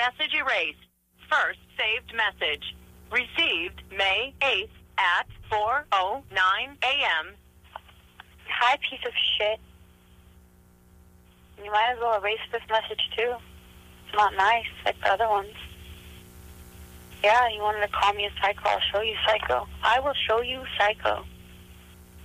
Message erased. First saved message. Received May 8th at 4:09 a.m. Hi, piece of shit. You might as well erase this message, too. It's not nice, like the other ones. Yeah, you wanted to call me a psycho. I'll show you psycho. I will show you psycho.